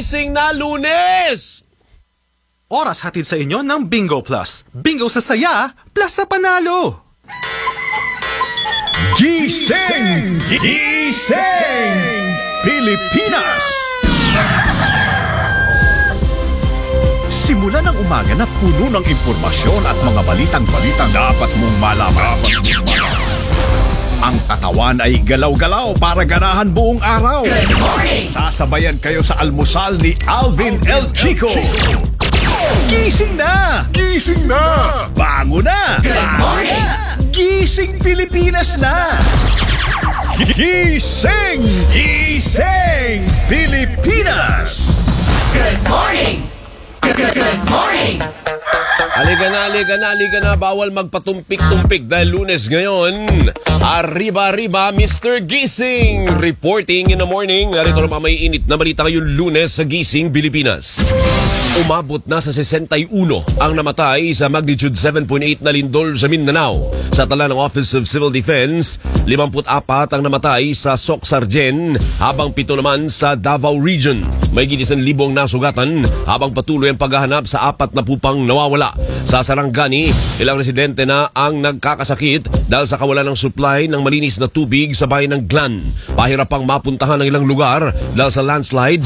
gising na Lunes! Oras hatid sa inyo ng Bingo Plus. Bingo sa saya, plus sa panalo. Gising! Gising! Pilipinas! Simula ng umaga na puno ng impormasyon at mga balitang dapat mong malaman. Ang katawan ay galaw-galaw para ganahan buong araw. Good morning! Sasabayan kayo sa almusal ni Alvin El Chico. Gising na! Gising na! Bango na! Good morning! Gising Pilipinas na! Gising! Gising Pilipinas! Good morning! Good morning! Halika na, bawal magpatumpik-tumpik dahil Lunes ngayon. Arriba, Mr. Gising! Reporting in the morning. Narito naman may init na balita ngayong Lunes sa Gising, Pilipinas. Umabot na sa 61 ang namatay sa magnitude 7.8 na lindol sa Mindanao. Sa tala ng Office of Civil Defense, 54 ang namatay sa Soc-Sargen, habang 7 naman sa Davao Region. May 1,000 nasugatan habang patuloy ang paghahanap sa 4 na pupang nawawala. Sa Sarangani, ilang residente na ang nagkakasakit dahil sa kawalan ng supply ng malinis na tubig sa bayan ng Glan. Pahirap pang mapuntahan ng ilang lugar dahil sa landslide.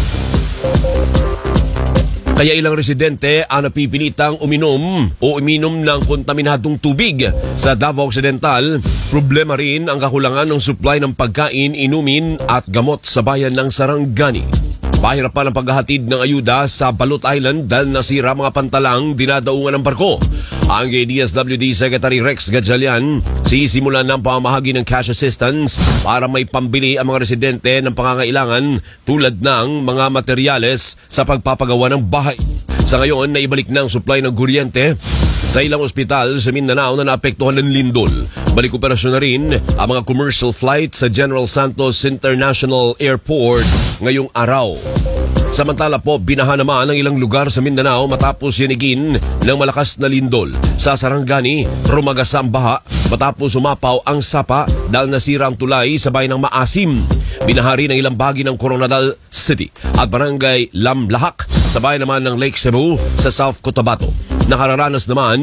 Kaya ilang residente ang napipilitang uminom ng kontaminadong tubig. Sa Davao Occidental, problema rin ang kakulangan ng supply ng pagkain, inumin at gamot sa bayan ng Sarangani. Pahirap pa ng paghahatid ng ayuda sa Balut Island dahil nasira mga pantalang dinadaungan ng barko. Ang DSWD Secretary Rex Gatchalian, sisimulan ng pamamahagi ng cash assistance para may pambili ang mga residente ng pangangailangan tulad ng mga materyales sa pagpapagawa ng bahay. Sa ngayon, naibalik ng supply ng kuryente sa ilang ospital sa Mindanao na naapektuhan ng lindol. Balik operasyon na rin ang mga commercial flight sa General Santos International Airport ngayong araw. Samantala po, binaha naman ang ilang lugar sa Mindanao matapos yanigin ng malakas na lindol. Sa Sarangani, rumagas ang baha matapos umapaw ang sapa dahil nasira ang tulay sa bayan ng Maasim. Binaha rin ang ilang bahagi ng Coronadal City at Barangay Lamlahak sa bayan naman ng Lake Cebu sa South Cotabato. Nakaranas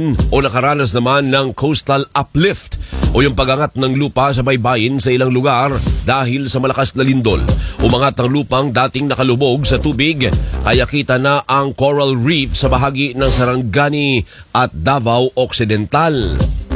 naman ng coastal uplift o yung pagangat ng lupa sa baybayin sa ilang lugar dahil sa malakas na lindol. Umangat ang lupang dating nakalubog sa tubig, kaya kita na ang coral reef sa bahagi ng Sarangani at Davao Occidental.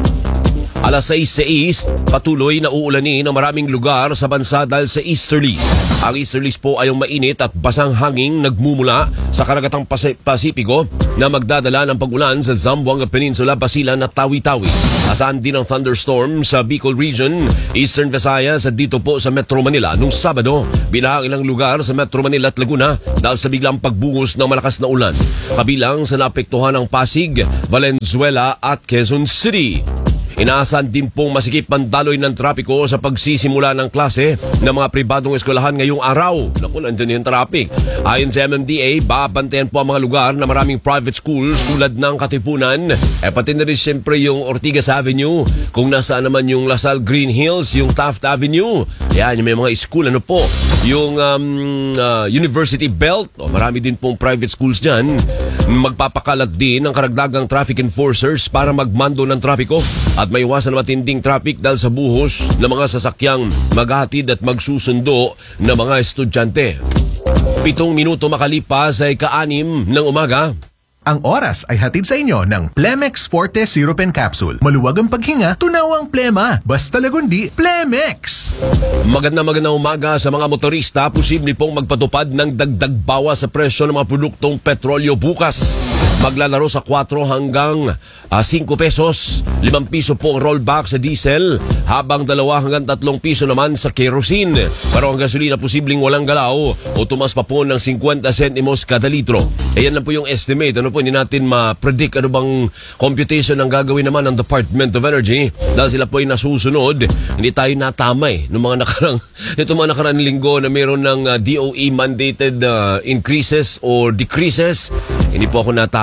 Alas 6:06, patuloy na uulanin ang maraming lugar sa bansa dahil sa easterlies. Ang easterlies po ay yung mainit at basang hanging nagmumula sa karagatang Pasipiko na magdadala ng pag-ulan sa Zamboanga Peninsula, Basilan at Tawi-Tawi. Asahan din ang thunderstorm sa Bicol Region, Eastern Visayas at dito po sa Metro Manila. Nung Sabado, binaha ang ilang lugar sa Metro Manila at Laguna dahil sa biglang pagbungos ng malakas na ulan. Kabilang sa naapektuhan ng Pasig, Valenzuela at Quezon City. Inaasahan din pong masikip pandaloy ng trapiko sa pagsisimula ng klase ng mga pribadong eskwelahan ngayong araw. Naku, nandun yung traffic. Ayon sa MMDA, babantayan po ang mga lugar na maraming private schools tulad ng Katipunan. Pati na rin siyempre yung Ortigas Avenue, kung nasaan naman yung Lasal Green Hills, yung Taft Avenue. Yan, yung may mga school, yung University Belt. Marami din pong private schools dyan. Magpapakalat din ng karagdagang traffic enforcers para magmando ng trapiko at maiwasan matinding traffic dahil sa buhos ng mga sasakyang maghatid at magsusundo ng mga estudyante. 7 minuto makalipas ay 6:06 ng umaga. Ang oras ay hatid sa inyo ng Plemex Forte Syrup and Capsule. Maluwag ang paghinga, tunaw ang plema. Basta lagundi, Plemex! Magandang umaga sa mga motorista. Posible pong magpatupad ng dagdag bawas sa presyo ng mga produktong petrolyo bukas. Maglalaro sa 4 hanggang 5 pesos. 5 piso po ang rollback sa diesel, habang 2 hanggang 3 piso naman sa kerosene. Pero ang gasolina posibleng walang galaw o tumas pa po ng 50 sentimos kada litro. Ayan lang po yung estimate. Hindi natin ma-predict ano bang computation ang gagawin naman ng Department of Energy dahil sila po ay nasusunod. Hindi tayo natama noong mga nakarang linggo na mayroon ng DOE mandated increases or decreases. Hindi po ako natama.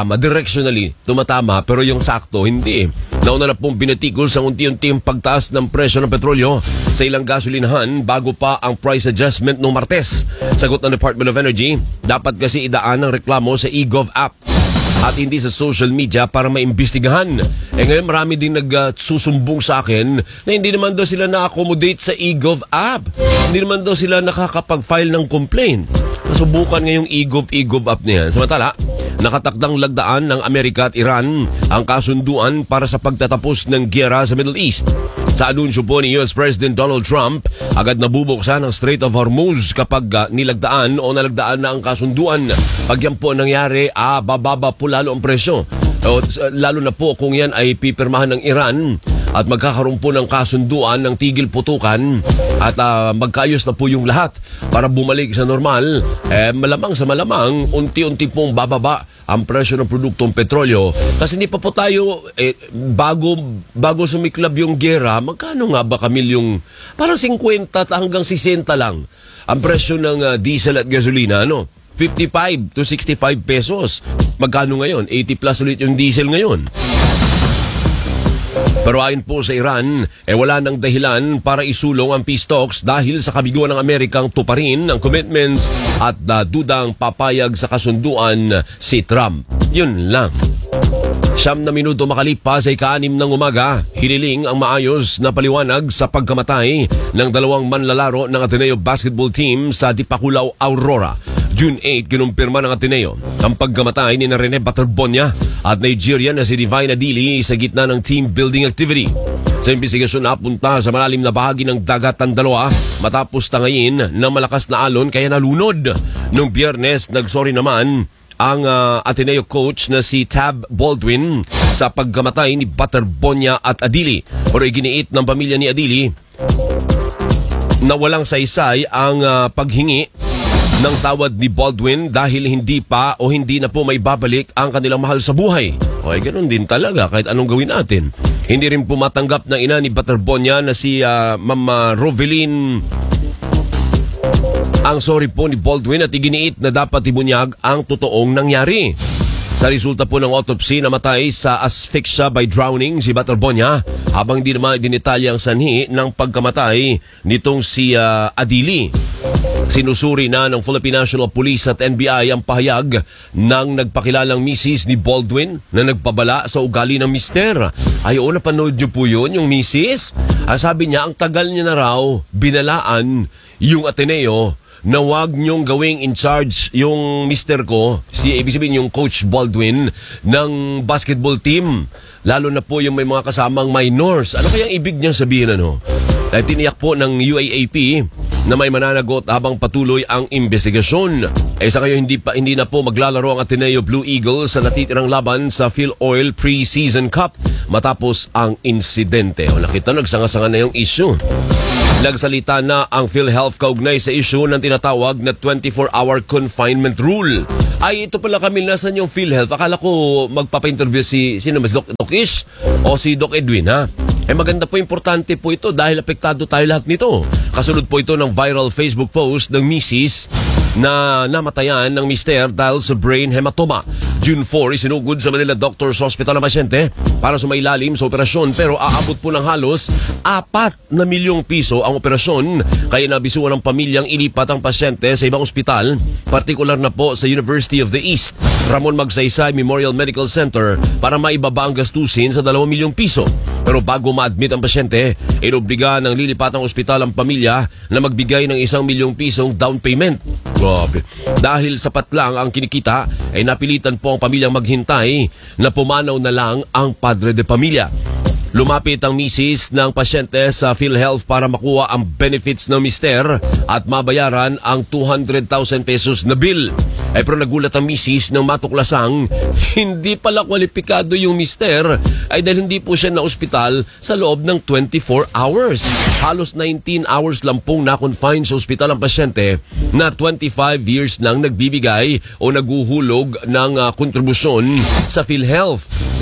tumatama, directionally tumatama, pero yung sakto, hindi. Nauna na pong binatikos ang unti-unting pagtaas ng presyo ng petrolyo sa ilang gasolinahan bago pa ang price adjustment noong Martes. Sagot ng Department of Energy, dapat kasi idaan ang reklamo sa eGov app at hindi sa social media para maimbestigahan. Ngayon marami din nagsusumbong sa akin na hindi naman daw sila na-accommodate sa eGov app. Hindi naman daw sila nakakapag-file ng complaint. Nasubukan ngayong eGov app niya. Samantala, nakatakdang lagdaan ng Amerika at Iran ang kasunduan para sa pagtatapos ng giyera sa Middle East. Sa anunsyo po ni US President Donald Trump, agad nabubuksan ang Strait of Hormuz kapag nilagdaan o nalagdaan na ang kasunduan. Pag yan po nangyari, bababa po lalo ang presyo. Lalo na po kung yan ay pipirmahan ng Iran at magkakaroon po ng kasunduan ng tigil putukan at magkaayos na po yung lahat para bumalik sa normal. Malamang sa malamang, unti-unti pong bababa ang presyo ng produktong petrolyo. Kasi hindi pa po tayo, bago sumiklab yung gera, magkano nga ba Camille yung parang 50 hanggang 60 lang ang presyo ng diesel at gasolina, ano? 55 to 65 pesos. Magkano ngayon? 80 plus ulit yung diesel ngayon. Pero ayon po sa Iran, wala nang dahilan para isulong ang peace talks dahil sa kabiguan ng Amerikang tuparin ang commitments at dudang papayag sa kasunduan si Trump. Yun lang. 9 na minuto makalipas ay 6 ng umaga, hiniling ang maayos na paliwanag sa pagkamatay ng 2 manlalaro ng Ateneo basketball team sa Dipakulaw, Aurora. June 8, kinumpirma ng Ateneo ang pagkamatay ni Rene Baterbonia at Nigerian na si Divine Adili sa gitna ng team building activity. Sa imbestigasyon napunta sa malalim na bahagi ng dagat ang dalawa matapos tangayin ng malakas na alon kaya nalunod. Noong Biyernes, nagsorry naman ang Ateneo coach na si Tab Baldwin sa pagkamatay ni Baterbonia at Adili. Pero iginiit ng pamilya ni Adili na walang saysay ang paghingi ng tawad ni Baldwin dahil hindi na po may babalik ang kanilang mahal sa buhay. Okay, ganun din talaga kahit anong gawin natin. Hindi rin po matanggap ng ina ni Baterbonia na si Mama Rovelyn ang sorry po ni Baldwin at iginiit na dapat ibunyag ang totoong nangyari. Sa resulta po ng autopsy, namatay sa asphyxia by drowning si Baterbonia habang di naman dinitalya ang sanhi ng pagkamatay nitong si Adili. Sinusuri na ng Philippine National Police at NBI ang pahayag ng nagpakilalang misis ni Baldwin na nagpabala sa ugali ng mister. Ayaw, napanood niyo po yun, yung misis? Sabi niya, ang tagal niya na raw binalaan yung Ateneo na wag niyong gawing in charge yung mister ko, ibig sabihin yung Coach Baldwin ng basketball team. Lalo na po yung may mga kasamang minors. Ano kaya ibig niyang sabihin, ano? Dahil tiniyak po ng UAAP na may mananagot habang patuloy ang investigasyon. Sa kayo hindi na po maglalaro ang Ateneo Blue Eagles sa natitirang laban sa PhilOil Pre-Season Cup matapos ang insidente. Nakita, nagsanga-sanga na yung issue. Nagsalita na ang PhilHealth kaugnay sa issue ng tinatawag na 24-hour confinement rule. Ay, ito pala Camille, nasan yung PhilHealth? Akala ko magpapa-interview sino mas Doc Ish o si Doc Edwin, ha? Maganda po, importante po ito dahil apektado tayo lahat nito. Kasunod po ito ng viral Facebook post ng misis na namatayan ng mister dahil sa brain hematoma. June 4, isinugod sa Manila Doctors Hospital ang pasyente para sumailalim sa operasyon pero aabot po ng halos 4 na milyong piso ang operasyon. Kaya nabisuan ng pamilyang ilipat ang pasyente sa ibang ospital, partikular na po sa University of the East, Ramon Magsaysay Memorial Medical Center para maibaba ang gastusin sa 2 milyong piso. Pero bago ma-admit ang pasyente, inobliga ng lilipatang ospital ang pamilya na magbigay ng 1 milyong pisong down payment. Grabe. Dahil sapat lang ang kinikita, ay napilitan po ang pamilyang maghintay na pumanaw na lang ang padre de pamilya. Lumapit ang misis ng pasyente sa PhilHealth para makuha ang benefits ng mister at mabayaran ang 200,000 pesos na bill. Pero nagulat ang misis nang matuklasang hindi pala kwalipikado yung mister dahil hindi po siya na ospital sa loob ng 24 hours. Halos 19 hours lang pong na-confine sa ospital ang pasyente na 25 years nang nagbibigay o naguhulog ng kontribusyon sa PhilHealth.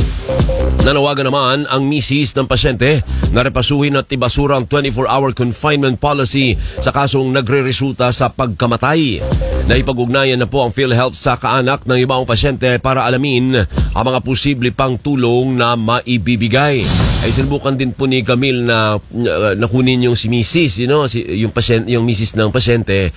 Nanawagan naman ang misis ng pasyente na repasuhin at ibasura ang 24-hour confinement policy sa kasong nagre-resulta sa pagkamatay. Naipag-ugnayan na po ang PhilHealth sa kaanak ng ibang pasyente para alamin ang mga posible pang tulong na maibibigay. Ay sinubukan din po ni Camille na nakunin yung si Mrs. Yung Mrs. ng pasyente,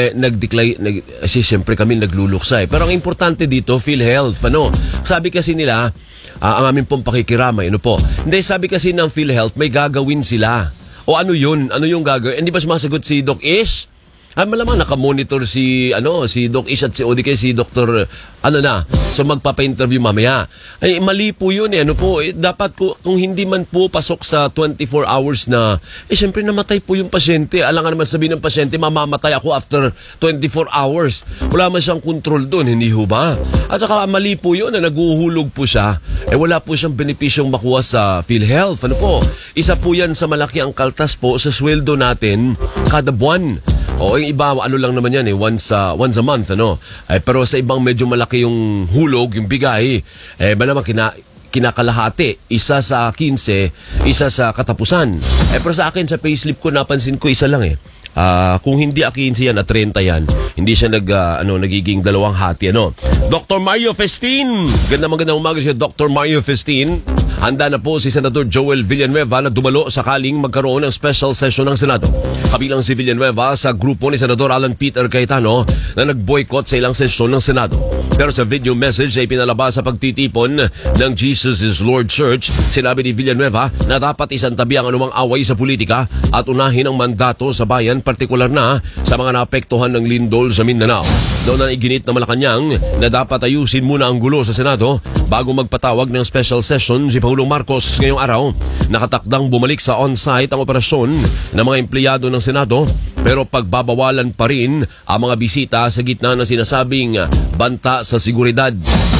siyempre Camille nagluluksa. Pero ang importante dito, PhilHealth, sabi kasi nila, ang aming pong pakikiramay, Hindi, sabi kasi ng PhilHealth, may gagawin sila. O ano yun? Ano yung gagawin? Hindi ba sumasagot si Doc Ish? Malamang nakamonitor si Doc Ish at si Odike, si Dr. So magpapa-interview mamaya. Ay, mali po yun dapat kung hindi man po pasok sa 24 hours na, syempre namatay po yung pasyente. Alam nga naman sabihin ng pasyente, mamamatay ako after 24 hours. Wala man siyang control doon, hindi ho ba? At saka mali po yun na naguhulog po siya. Wala po siyang benepisyong makuha sa PhilHealth. Isa po yan sa malaki ang kaltas po sa sweldo natin kada buwan. O yung iba, lang naman yan once a month, pero sa ibang medyo malaki yung hulog, yung bigay, malamang kinakalahati. Isa sa 15, isa sa katapusan. Pero sa akin, sa payslip ko, napansin ko isa lang kung hindi 15 yan at 30 yan, hindi siya nagiging dalawang hati. Dr. Mario Festin. Magandang umaga siya, Dr. Mario Festin. Handa na po si Senador Joel Villanueva na dumalo sakaling magkaroon ng special session ng Senado. Kabilang si Villanueva sa grupo ni Senador Alan Peter Cayetano na nag-boycott sa ilang sesyon ng Senado. Pero sa video message ay pinalabas sa pagtitipon ng Jesus is Lord Church, sinabi ni Villanueva na dapat isantabi ang anumang away sa politika at unahin ang mandato sa bayan, partikular na sa mga naapektuhan ng lindol sa Mindanao. Doon na iginit na Malacanang na dapat ayusin muna ang gulo sa Senado bago magpatawag ng special session si Pangulong Marcos ngayong araw. Nakatakdang bumalik sa on-site ang operasyon ng mga empleyado ng Senado, pero pagbabawalan pa rin ang mga bisita sa gitna ng sinasabing banta sa seguridad.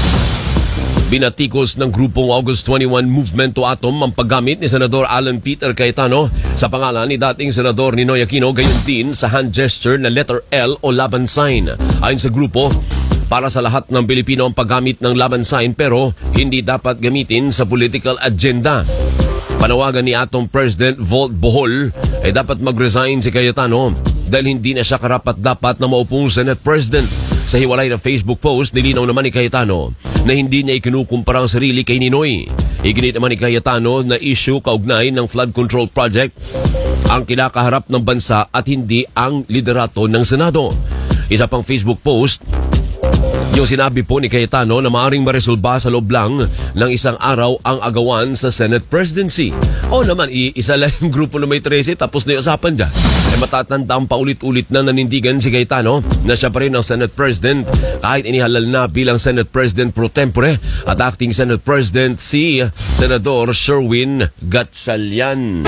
Binatikos ng grupong August 21 Movement to Atom ang paggamit ni Senador Alan Peter Cayetano sa pangalan ni dating Senador Ninoy Aquino, gayon din sa hand gesture na letter L o laban sign. Ayon sa grupo, para sa lahat ng Pilipino ang paggamit ng laban sign pero hindi dapat gamitin sa political agenda. Panawagan ni Atong President Volt Bohol ay dapat mag-resign si Cayetano dahil hindi na siya karapat-dapat na maupong Senate President. Sa hiwalay na Facebook post, nilinaw naman ni Cayetano na hindi niya ikinukumpara ang sarili kay Ninoy. Iginit naman ni Cayetano na issue kaugnay ng flood control project ang kinakaharap ng bansa at hindi ang liderato ng Senado. Isa pang Facebook post, yung sinabi po ni Cayetano na maaaring maresolba sa loob lang ng isang araw ang agawan sa Senate presidency. O naman, isa lang yung grupo na may 13 tapos na yung usapan dyan. Matatandaan paulit-ulit na nanindigan si Cayetano na siya pa rin ang Senate President kahit inihalal na bilang Senate President pro tempore at acting Senate President si Senador Sherwin Gatchalian.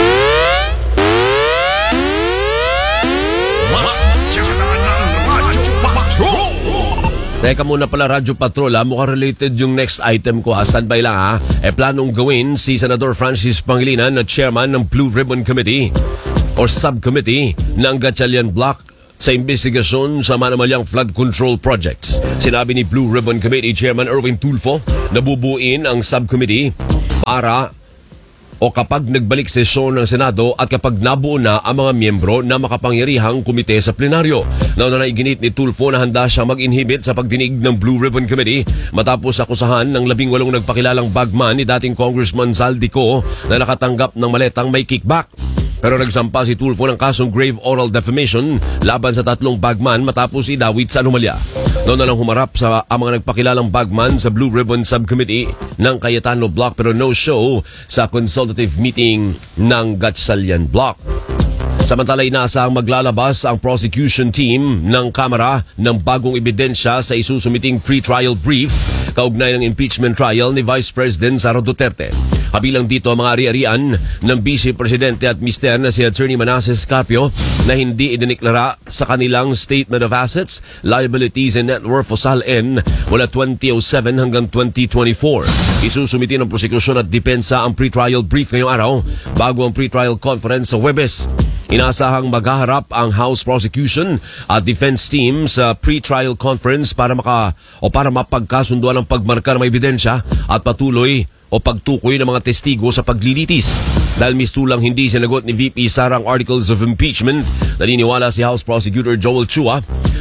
Teka muna pala, Radyo Patrol, mukhang related yung next item ko. Standby lang planong gawin si Senador Francis Pangilinan na chairman ng Blue Ribbon Committee or Subcommittee ng Gatchalian Block sa investigasyon sa manamalyang flood control projects. Sinabi ni Blue Ribbon Committee Chairman Erwin Tulfo na bubuin ang subcommittee para o kapag nagbalik sesyon ng Senado at kapag nabuo na ang mga miyembro na makapangyarihang komite sa plenaryo. Nauna na iginit ni Tulfo na handa siya mag-inhibit sa pagdinig ng Blue Ribbon Committee matapos akusahan ng 18 nagpakilalang bagman ni dating Congressman Zaldico na nakatanggap ng maletang may kickback. Pero nagsampa si Tulfo ng kasong grave oral defamation laban sa 3 bagman matapos idawit sa anomalya. Noon na lang humarap sa ang mga nagpakilalang bagman sa Blue Ribbon Subcommittee ng Cayetano Block pero no show sa consultative meeting ng Gatchalian Block. Samantalay inaasahang maglalabas ang prosecution team ng Kamara ng bagong ebidensya sa isusumiting pre-trial brief kaugnay ng impeachment trial ni Vice President Sara Duterte. Kabilang dito ang mga ari-arian ng Vice Presidente at Mister na si Attorney Manasseh Carpio na hindi idiniklara sa kanilang Statement of Assets, Liabilities and Net Worth o SALN mula 2007 hanggang 2024. Isusumiti ng prosekusyon at depensa ang pre-trial brief ngayong araw bago ang pre-trial conference sa Huwebes. Inaasahang maghaharap ang House Prosecution at Defense Team sa pre-trial conference para mapagkasunduan ang pagmarka ng ebidensya at patuloy o pagtukoy ng mga testigo sa paglilitis. Dahil mistulang hindi sinagot ni VP Sara ang Articles of Impeachment, naniniwala si House Prosecutor Joel Chua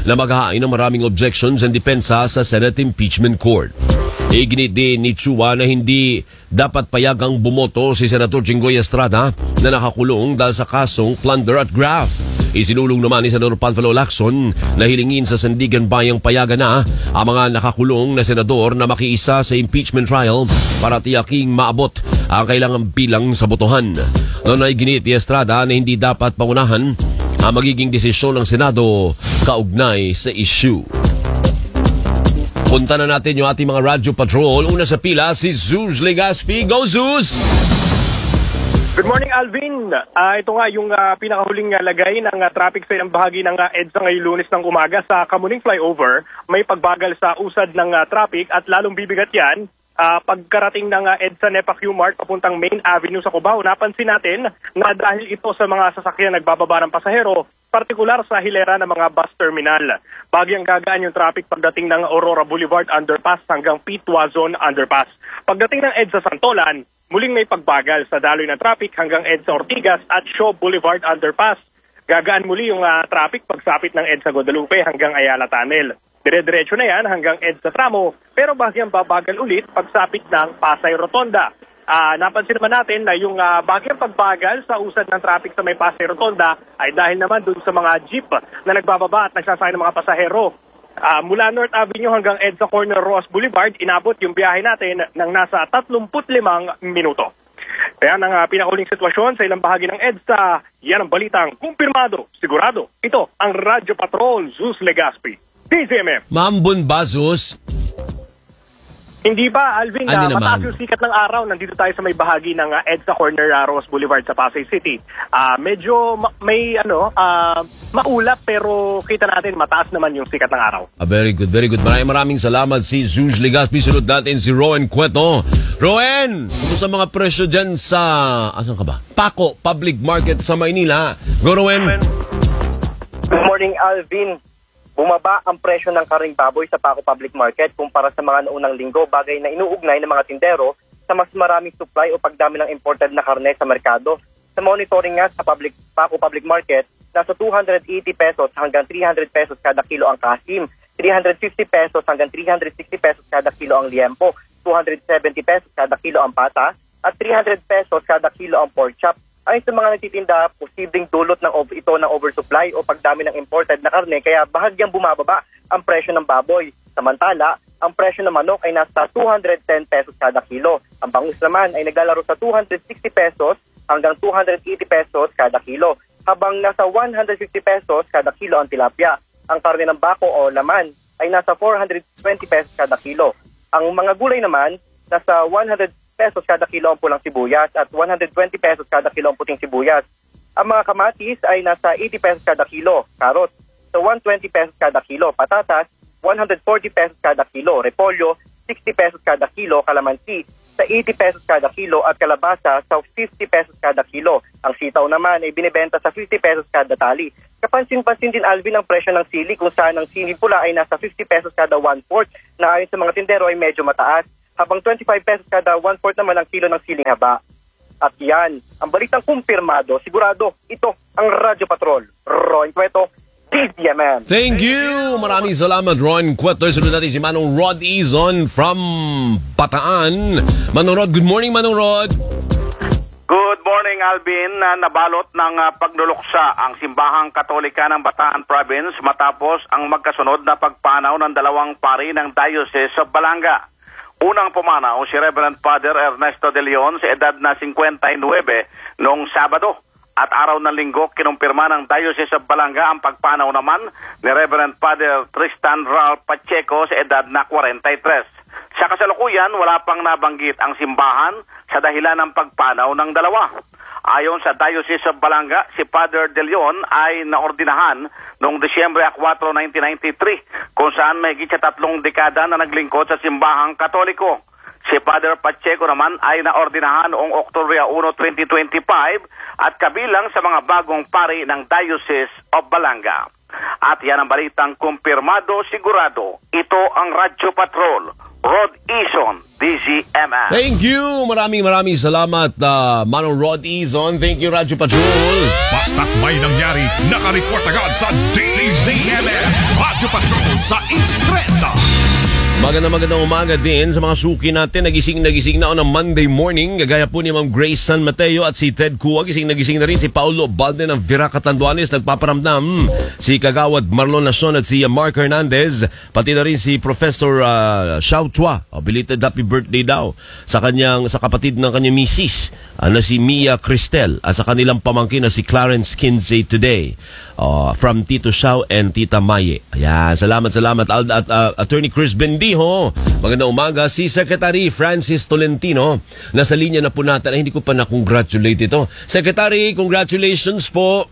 na maghahain ng maraming objections and depensa sa Senate Impeachment Court. Iginit din ni Chua na hindi dapat payagang bumoto si Senator Jinggoy Estrada na nakakulong dahil sa kasong plunder at graft. Isinulong naman ni Senador Panfilo Lacson na hilingin sa Sandigan Bayang payagan na ang mga nakakulong na senador na makiisa sa impeachment trial para tiyaking maabot ang kailangang bilang sa botohan. Noon ay ginit ni Estrada na hindi dapat pangunahan ang magiging desisyon ng Senado kaugnay sa issue. Punta na natin yung ating mga radyo patrol. Una sa pila si Zeus Legaspi. Go Zeus! Good morning, Alvin. Ito nga yung pinakahuling lagay ng traffic sa ilang bahagi ng EDSA ngayong Lunes ng umaga sa Kamuning Flyover. May pagbagal sa usad ng traffic at lalong bibigat yan pagkarating ng EDSA NEPA Q-Mart papuntang Main Avenue sa Cubao. Napansin natin na dahil ito sa mga sasakyan nagbababa ng pasahero, partikular sa hilera ng mga bus terminal. Bagyang gagaan yung traffic pagdating ng Aurora Boulevard Underpass hanggang Pitwazon Underpass. Pagdating ng EDSA Santolan, muling may pagbagal sa daloy ng traffic hanggang EDSA Ortigas at Shaw Boulevard Underpass. Gagaan muli yung traffic pagsapit ng EDSA Guadalupe hanggang Ayala Tunnel. Dire-diretso na yan hanggang EDSA Tramo, pero bagyang babagal ulit pagsapit ng Pasay Rotonda. Napansin naman natin na yung bagyang pagbagal sa usad ng traffic sa may Pasay Rotonda ay dahil naman dun sa mga jeep na nagbababa at nagsasakay ng mga pasahero. Mula North Avenue hanggang EDSA Corner Roas Boulevard, inabot yung biyahe natin ng nasa 35 minuto. Kaya ang pinakahuling sitwasyon sa ilang bahagi ng EDSA, yan ang balitang kumpirmado, sigurado. Ito ang Radyo Patrol, Zeus Legaspi, DZMM. Mambon ba, Zeus? Hindi ba, Alvin, Ano mataas naman? yung sikat ng araw. Nandito tayo sa may bahagi ng EDSA Corner Roas Boulevard sa Pasay City. Medyo may maulap pero kita natin mataas naman yung sikat ng araw. Very good, very good. Maraming salamat si Zeus Legaspi. Sunod natin si Rowan Cueto. Rowan, kumusta mga presyo dyan sa, asan ka ba? Paco Public Market sa Maynila. Go, Rowan. Good morning, Alvin. Bumaba ang presyo ng karing baboy sa Paco Public Market kumpara sa mga naunang linggo, bagay na inuugnay ng mga tindero sa mas maraming supply o pagdami ng imported na karne sa merkado. Sa monitoring nga sa Paco Public Market, nasa 280 pesos hanggang 300 pesos kada kilo ang kasim, 350 pesos hanggang 360 pesos kada kilo ang liempo, 270 pesos kada kilo ang pata, at 300 pesos kada kilo ang pork chop. Ayon sa mga nagtitinda, posibleng dulot ito ng oversupply o pagdami ng imported na karne kaya bahagyang bumababa ang presyo ng baboy. Samantala, ang presyo ng manok ay nasa 210 pesos kada kilo. Ang bangus naman ay naglalaro sa 260 pesos hanggang 280 pesos kada kilo, habang nasa 150 pesos kada kilo ang tilapia. Ang karne ng bako o laman ay nasa 420 pesos kada kilo. Ang mga gulay naman, nasa 100 pesos kada kilo ang pulang sibuyas at 120 pesos kada kilo ang puting sibuyas. Ang mga kamatis ay nasa 80 pesos kada kilo, karot sa 120 pesos kada kilo, patatas 140 pesos kada kilo, repolyo 60 pesos kada kilo, kalamansi sa 80 pesos kada kilo at kalabasa sa 50 pesos kada kilo. Ang sitaw naman ay binibenta sa 50 pesos kada tali. Kapansin-pansin din, Alvin, ang presyo ng sili kung saan ang sili pula ay nasa 50 pesos kada 1/4 na ayon sa mga tindero ay medyo mataas, habang 25 pesos kada 1/4 naman ang kilo ng siling haba. At yan, ang balitang kumpirmado, sigurado, ito ang Radyo Patrol. Ron Cueto, DZMM. Thank you! Maraming salamat, Ron Cueto. Sunod natin si Manong Rod Izon from Bataan. Manong Rod, good morning, Manong Rod. Good morning, Alvin. Nabalot ng pagluluksa ang Simbahang Katolika ng Bataan Province matapos ang magkasunod na pagpanaw ng dalawang pari ng Diocese of Balanga. Unang pumanaw si Reverend Father Ernesto de Leon sa edad na 59 noong Sabado. At araw ng Linggo, kinumpirma ng Diocese of Balanga ang pagpanaw naman ni Reverend Father Tristan Raul Pacheco sa edad na 43. Sa kasalukuyan, wala pang nabanggit ang simbahan sa dahilan ng pagpanaw ng dalawa. Ayon sa Diocese of Balanga, si Father de Leon ay naordinahan noong Disyembre 4, 1993, kung saan may higit sa 3 dekada na naglingkod sa simbahang Katoliko. Si Father Pacheco naman ay naordinahan noong Oktubre 1, 2025 at kabilang sa mga bagong pari ng Diocese of Balanga. At yan ang balitang kumpirmado, sigurado. Ito ang Radyo Patrol. Rod Izon, DZMM. Thank you! Maraming salamat, Manong Rod Izon. Thank you, Radyo Patrol. Basta't may nangyari, nakareport agad sa DZMM. CNN Radyo Patrol sa Instreta. Magandang umaga din sa mga suki natin. Nagising na ako ng Monday morning. Gagaya po ni Ma'am Grace San Mateo at si Ted Kua. Gising na rin si Paulo Balde ng Vira Catanduanes. Nagpaparamdam si Kagawad Marlon Nason at si Mark Hernandez. Pati na rin si Professor Xiao Chua. Belated happy birthday daw sa kapatid ng kanyang misis na si Mia Cristel at sa kanilang pamangkin na si Clarence Kinsey today. From Tito Xiao and Tita Maye. Ayan, salamat. At Attorney Chris Bendijo. Magandang umaga. Si Secretary Francis Tolentino. Nasa linya na po natin. Ay, hindi ko pa na-congratulate ito. Secretary, congratulations po.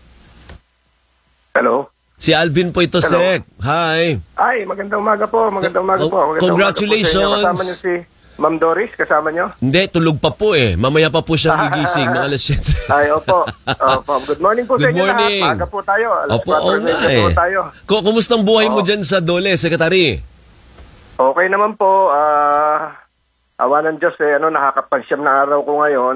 Hello. Si Alvin po ito, Hello. Sec. Hi. Ay, magandang umaga po. Magandang umaga po. Congratulations. Umaga po sa inyo. Kasama niyo si Ma'am Doris, kasama niyo? Hindi, tulog pa po eh. Mamaya pa po siya gigising ng alas 7. Ay, opo. Good morning po sa Good inyo morning. lahat. Maaga po tayo. Opo, oo nga eh. tayo. Kumusta ang buhay mo dyan sa Dole, Secretary? Okay naman po. Awa ng Diyos nakakapagsyam na araw ko ngayon.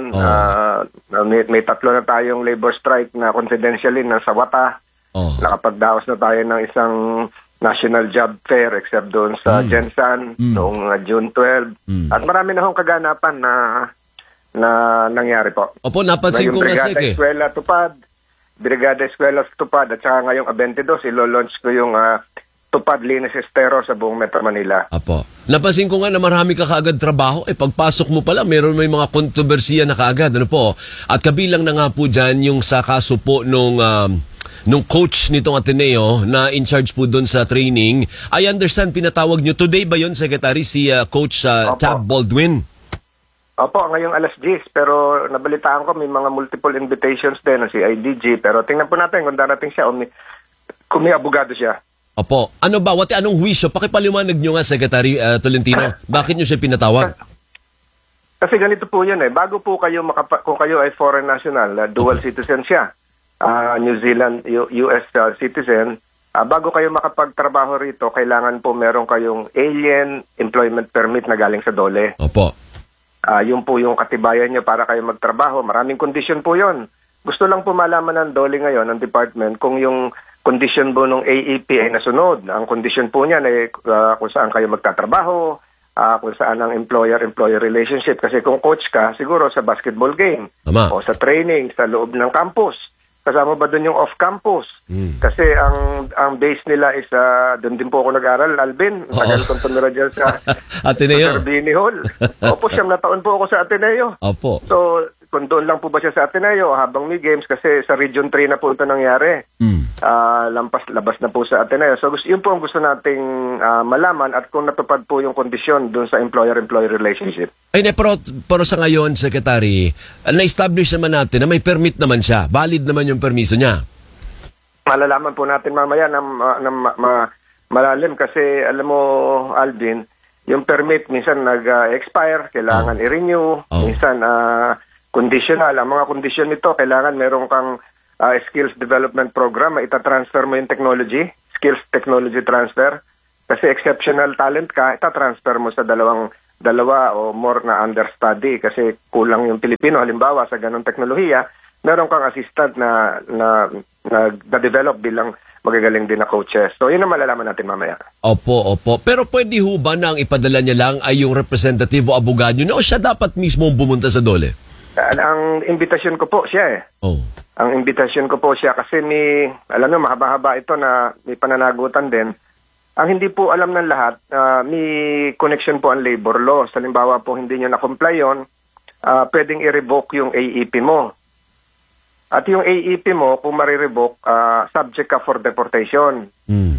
May 3 na tayong labor strike na confidentially nasa Wata. Nakapagdaos na tayo ng isang national job fair except doon sa Jensan noong June 12. At marami na hong kaganapan na nangyari po. Opo, napansin ko nga, Sec, eh. Brigada Eskwela Tupad at saka ngayong 22 ilo-launch ko yung Tupad Linis Estero sa buong Metro Manila. Apo. Napansin ko nga na marami ka kaagad trabaho. Pagpasok mo pala, may mga kontrobersiya na kaagad. Ano po? At kabilang na nga po dyan yung sa kaso po nung coach nitong Ateneo na in charge po doon sa training. I understand pinatawag nyo. Today ba yun, Secretary, si Coach Tab Baldwin? Opo, ngayong alas 10. Pero nabalitaan ko may mga multiple invitations din ng CIDG. Pero tingnan po natin kung darating siya o kung may abogado siya. Opo. Anong huwisyo? Pakipaliwanag nyo nga, Secretary Tolentino. Bakit nyo siya pinatawag? Kasi ganito po yun eh. Bago po kayo, kung kayo ay foreign national, dual citizen siya. New Zealand, US citizen, bago kayo makapagtrabaho rito, kailangan po meron kayong alien employment permit na galing sa DOLE. Opo. Yun po yung katibayan nyo para kayo magtrabaho. Maraming condition po yun. Gusto lang po malaman ng DOLE ngayon, ng department, kung yung condition po ng AEP ay nasunod. Ang condition po niyan ay kung saan kayo magtatrabaho, kung saan ang employer-employer relationship. Kasi kung coach ka, siguro sa basketball game, o sa training, sa loob ng campus. Kasama ba doon yung off-campus? Kasi ang base nila is, doon din po ako nag-aral, Alvin. Tagal kong tumira dyan sa Ateneo. Sarbini Hall. Opo, 7 na taon po ako sa Ateneo. Opo. So, kung doon lang po ba siya sa Ateneo habang may games, kasi sa Region 3 na po ito nangyari. Labas na po sa Ateneo. So, yun po ang gusto nating malaman at kung natupad po yung kondisyon doon sa employer-employer relationship. Pero sa ngayon, Secretary, na-establish naman natin na may permit naman siya. Valid naman yung permiso niya. Malalaman po natin mamaya na malalim kasi alam mo, Alvin, yung permit minsan nag-expire, kailangan i-renew, minsan conditional. Ang mga condition nito, kailangan meron kang skills development program, ita-transfer mo yung technology, skills technology transfer. Kasi exceptional talent ka, ita-transfer mo sa dalawa o more na understudy kasi kulang yung Pilipino. Halimbawa, sa ganong teknolohiya, meron kang assistant na develop bilang magagaling din na coaches. So, yun ang malalaman natin mamaya. Opo. Pero pwede ho ba na ang ipadala niya lang ay yung representative o abogado niya o siya dapat mismo bumunta sa DOLE? Ang invitation ko po siya eh. Ang invitation ko po siya kasi alam nyo, mahaba-haba ito na may pananagutan din. Ang hindi po alam ng lahat, may connection po ang labor law. Halimbawa po hindi nyo na-comply yun, pwedeng i-revoke yung AEP mo. At yung AEP mo, kung marirevoke, subject ka for deportation.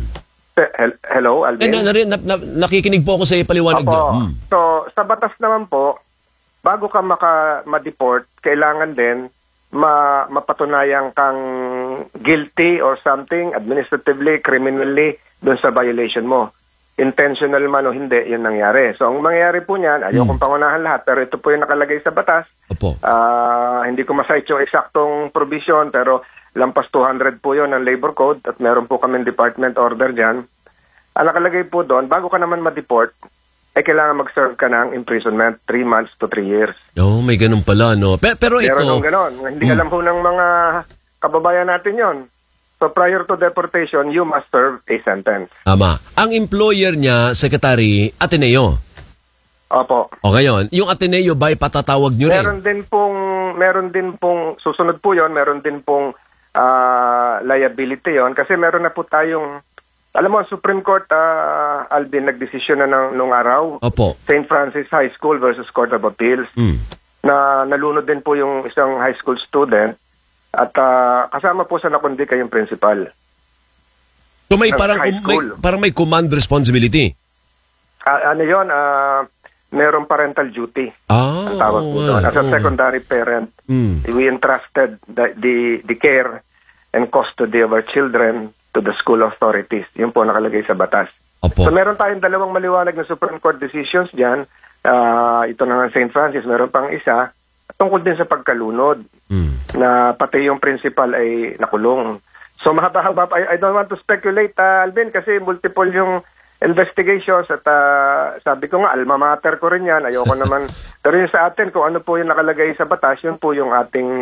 Hello, Alvin? Nakikinig po ako sa ipaliwanag niyo. So, sa batas naman po, bago ka ma-deport, kailangan din mapatunayan kang guilty or something, administratively, criminally, doon sa violation mo. Intentional man o hindi, yun nangyari. So, ang mangyayari po niyan, ayokong pangunahan lahat, pero ito po yung nakalagay sa batas. Opo. Hindi ko masite yung eksaktong provision, pero lampas 200 po yun ng labor code at meron po kami department order dyan. Ang nakalagay po doon, bago ka naman ma-deport, kailangan mag-serve ka ng imprisonment 3 months to 3 years. May ganun pala, no? Pero ito... Meron ganon. Hindi alam po ng mga kababayan natin yon. So prior to deportation, you must serve a sentence. Tama. Ang employer niya, Secretary, Ateneo. Opo. O ngayon, yung Ateneo ba ipatatawag nyo rin? Meron din pong susunod po 'yon, meron din pong liability 'yon kasi meron na po tayong, alam mo, Supreme Court, Alvin, nagdesisyon na nung araw. Opo. St. Francis High School versus Court of Appeals. Na nalunod din po yung isang high school student at kasama po sa nakondik ay yung principal. So may Ng parang, high school. may command responsibility. Ano 'yon? Merong parental duty. Ang tawag po doon. As a secondary parent, we entrusted the care and custody of our children to the school authorities. Yun po nakalagay sa batas. Opo. So meron tayong dalawang maliwanag na Supreme Court decisions dyan. Ito na nga St. Francis, meron pang isa tungkol din sa pagkalunod na pati yung principal ay nakulong. So mahaba-haba. I don't want to speculate, Alvin, kasi multiple yung investigations at sabi ko nga, alma mater ko rin yan. Ayoko naman. Pero yung sa atin, kung ano po yung nakalagay sa batas, yun po yung ating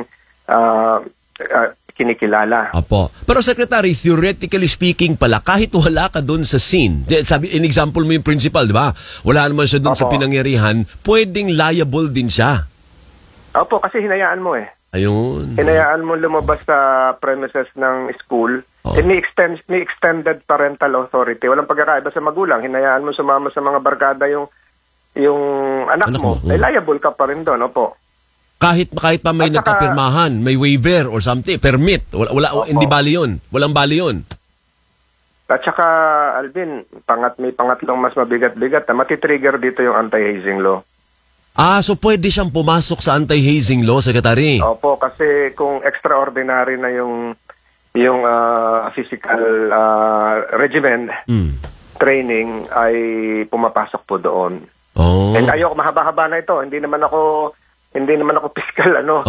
kinikilala. Apo. Pero Secretary, theoretically speaking pala, kahit wala ka doon sa scene, sabi, in example mo yung principal, di ba? Wala naman siya doon sa pinangyarihan, pwedeng liable din siya. Opo, kasi hinayaan mo eh. Ayun. Hinayaan mo lumabas sa premises ng school. May extended parental authority. Walang pagkakaiba sa magulang. Hinayaan mo sumama sa mga barkada yung anak mo. Liable ka pa rin doon, opo. Kahit pa may nagkapirmahan, may waiver or something, permit. Hindi bali yun. Walang bali yun. At saka, Alvin, may pangatlong mas mabigat-bigat na matitrigger dito yung anti-hazing law. So pwede siyang pumasok sa anti-hazing law, Secretary? Opo, kasi kung extraordinary na yung physical regimen, training, ay pumapasok po doon. And ayoko, mahaba-haba na ito. Hindi naman ako fiscal,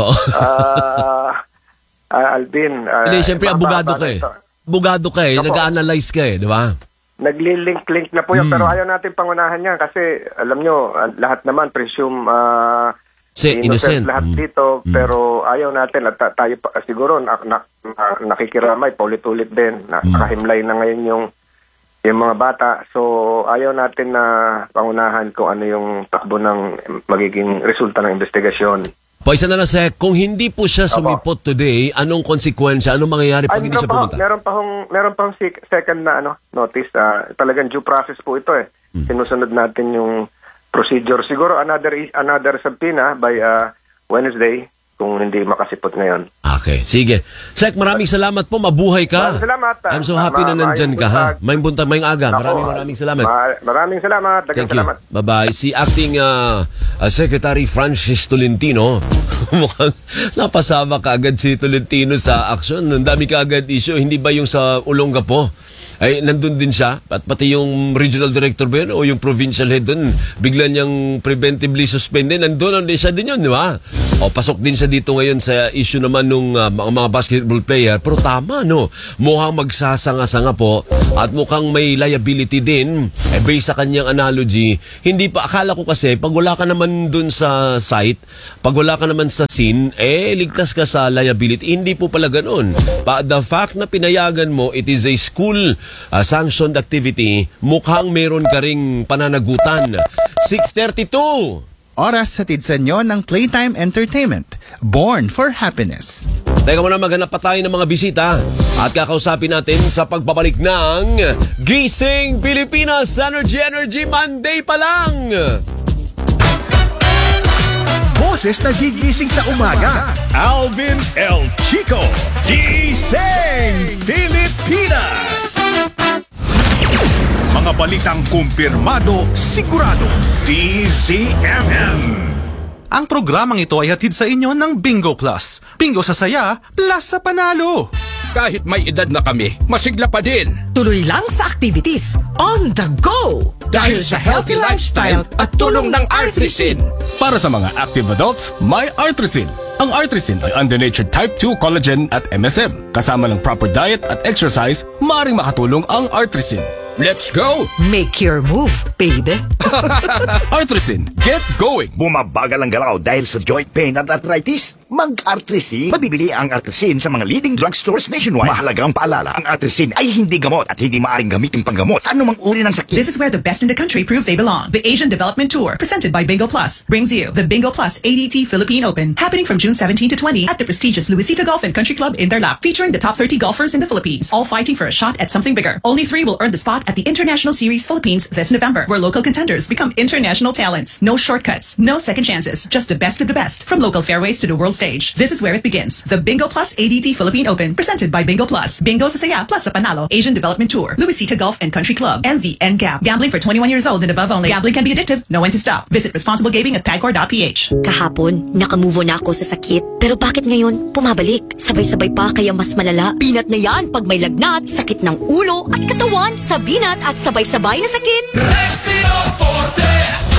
Alvin. Hindi, siyempre, abogado ka eh. Abogado ka eh, nag-a-analyze ka eh, di ba? Nagli-link na po yan, pero ayaw natin pangunahan yan kasi, alam nyo, lahat naman, presume, innocent lahat dito, pero ayaw natin, at tayo siguro, nakikiramay, paulit-ulit din, nakahimlay na ngayon yung mga bata, so ayaw natin na pangunahan kung ano yung takbo ng magiging resulta ng investigasyon. Isa na Sek, kung hindi po siya sumipot today, anong konsekwensya, anong mangyayari pag hindi siya pumunta? Meron pang second na notice. Talagang due process po ito eh. Sinusunod natin yung procedure. Siguro another subpoena by Wednesday kung hindi makasipot ngayon. Okay, sige. Sek, maraming salamat po. Mabuhay ka. Maraming salamat. I'm so happy na nandyan ka, ha? May buntag, may aga. Maraming salamat. Maraming salamat. Thank you. Bye-bye. Si Acting Secretary Francis Tolentino. Mukhang napasama ka agad si Tolentino sa action. Ang dami ka agad issue. Hindi ba yung sa Olongapo? Ay, nandun din siya. At pati yung regional director ba yun o yung provincial head dun, bigla niyang preventively suspended. Nandun siya din yun, di ba? O, pasok din siya dito ngayon sa issue naman nung mga basketball player. Pero tama, no? Mukhang magsasanga-sanga po at mukhang may liability din. Based sa kanyang analogy, hindi pa, akala ko kasi, pag wala ka naman dun sa site, pag wala ka naman sa scene, ligtas ka sa liability. Hindi po pala ganun. The fact na pinayagan mo, it is a school sanctioned activity, mukhang meron ka ring pananagutan. 6:32. Oras hatid sa inyo ng Playtime Entertainment. Born for Happiness. Teka muna, maghanap pa tayo ng mga bisita at kakausapin natin sa pagbabalik ng Gising Pilipinas Energy Monday pa lang! Boses na gigising sa umaga. Alvin El Chico, Gising Pilipinas. Mga balitang kumpirmado, sigurado, DZMM. Ang programang ito ay hatid sa inyo ng Bingo Plus. Bingo sa saya, plus sa panalo. Kahit may edad na kami, masigla pa din. Tuloy lang sa activities. On the go! Dahil sa healthy lifestyle at tulong ng Artrisin. Para sa mga active adults, may Artrisin. Ang Artrisin ay undenatured type 2 collagen at MSM. Kasama ng proper diet at exercise, maaaring makatulong ang Artrisin. Let's go! Make your move, baby. Artrisin, get going! Bumabagal ang galaw dahil sa joint pain at arthritis. Mag-Artrisin. Mabibili ang Artrisin sa mga leading drugstores nationwide. Mahalagang paalala, ang Artrisin ay hindi gamot at hindi maaaring gamitin panggamot sa anumang uri ng sakit. This is where the best in the country proves they belong. The Asian Development Tour, presented by Bingo Plus, brings you the Bingo Plus ADT Philippine Open, happening from June 17 to 20 at the prestigious Luisita Golf and Country Club in Tarlac, featuring the top 30 golfers in the Philippines, all fighting for a shot at something bigger. Only 3 will earn the spot at the International Series Philippines this November, where local contenders become international talents. No shortcuts, no second chances, just the best of the best, from local fairways to the world stage. This is where it begins. The Bingo Plus ADT Philippine Open, presented by Bingo Plus. Bingo sa saya, plus sa panalo. Asian Development Tour, Luisita Golf and Country Club, and the NCAP. Gambling for 21 years old and above only. Gambling can be addictive. Know when to stop. Visit responsible gaming at pagcor.ph. Kahapon, nakamove on ako sa sakit. Pero bakit ngayon, pumabalik? Sabay-sabay pa kaya mas malala. Binat na yan pag may lagnat, sakit ng ulo at katawan. Sa binat at sabay-sabay na sakit. Rexino Forte!